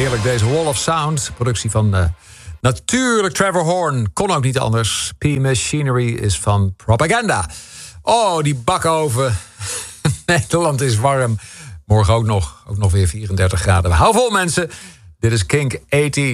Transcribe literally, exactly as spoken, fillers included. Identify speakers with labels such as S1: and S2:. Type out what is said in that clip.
S1: heerlijk deze Wall of Sound. Productie van uh, natuurlijk Trevor Horn. Kon ook niet anders. P-Machinery is van Propaganda. Oh, die bakoven. Nederland is warm. Morgen ook nog, ook nog weer vierendertig graden. Hou vol, mensen. Dit is Kink tachtig.